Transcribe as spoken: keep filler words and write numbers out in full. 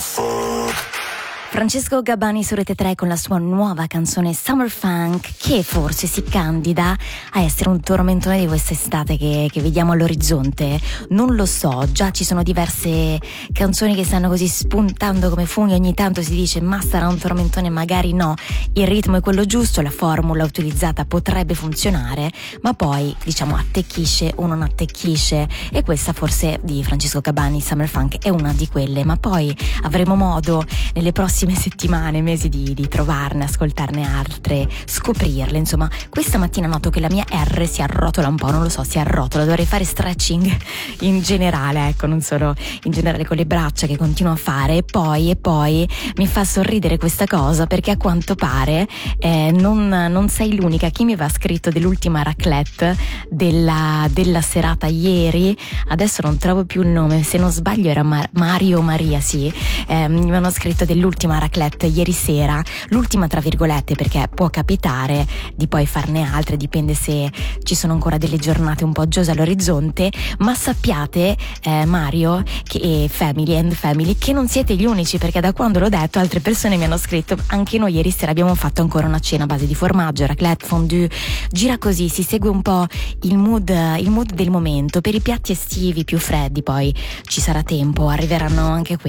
Francesco Gabbani su Rete tre con la sua nuova canzone Summer Funk, che forse si candida a essere un tormentone di quest'estate che, che vediamo all'orizzonte. Non lo so, già ci sono diverse canzoni che stanno così spuntando come funghi, ogni tanto si dice ma sarà un tormentone, magari no, il ritmo è quello giusto, la formula utilizzata potrebbe funzionare, ma poi diciamo attecchisce o non attecchisce, e questa forse di Francesco Gabbani, Summer Funk, è una di quelle. Ma poi avremo modo nelle prossime settimane, mesi di, di trovarne, ascoltarne altre, scoprirle. Insomma, questa mattina noto che la mia R si arrotola un po', non lo so, si arrotola, dovrei fare stretching in generale, ecco, non solo in generale con le braccia, che continuo a fare. E poi, e poi mi fa sorridere questa cosa, perché a quanto pare eh, non, non sei l'unica. Chi mi aveva scritto dell'ultima raclette della, della serata ieri, adesso non trovo più il nome, se non sbaglio era Mar- Mario Maria, sì, eh, mi hanno scritto dell'ultima raclette ieri sera, l'ultima tra virgolette, perché può capitare di poi farne altre, dipende se ci sono ancora delle giornate un po' giose all'orizzonte. Ma sappiate eh, Mario che, e Family and Family, che non siete gli unici, perché da quando l'ho detto altre persone mi hanno scritto anche noi ieri sera abbiamo fatto ancora una cena a base di formaggio, raclette, fondue, gira così, si segue un po' il mood, il mood del momento. Per i piatti estivi più freddi poi ci sarà tempo, arriveranno anche quelli.